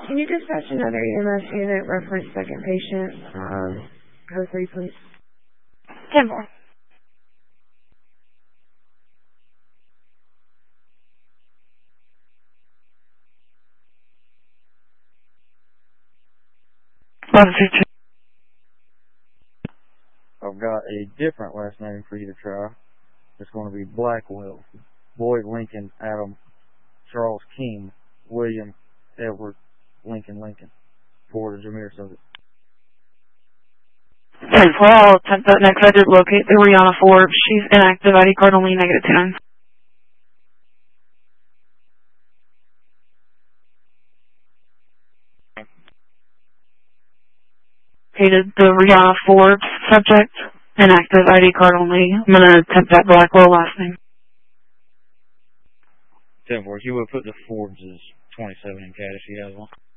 Can you dispatch another EMS unit, reference second patient, code 3, please? 10-4. I've got a different last name for you to try. It's going to be Blackwell. Boyd, Lincoln, Adam, Charles, King, William, Edward, Lincoln. Forward to Jameer Subject. 10-4, I'll attempt that next. I did locate the Rihanna Forbes. She's inactive, ID card only -29. Located the Rihanna Forbes subject, inactive, ID card only. I'm going to attempt that Blackwell last name. 10-4, you would put the Forbes as 27 in CAD if you have one.